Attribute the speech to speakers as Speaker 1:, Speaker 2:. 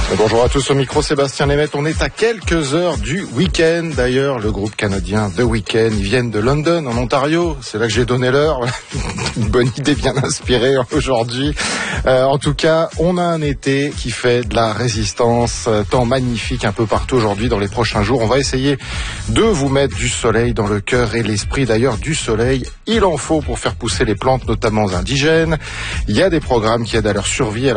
Speaker 1: Bonjour à tous, au micro Sébastien Lemaitre. On est à quelques heures du week-end. D'ailleurs, le groupe canadien The Weeknd, ils viennent de London, en Ontario. C'est là que j'ai donné l'heure. Une bonne idée bien inspirée aujourd'hui. En tout cas, on a un été qui fait de la résistance, temps magnifique un peu partout aujourd'hui. Dans les prochains jours, on va essayer de vous mettre du soleil dans le cœur et l'esprit. D'ailleurs, du soleil, il en faut pour faire pousser les plantes, notamment indigènes. Il y a des programmes qui aident à leur survie.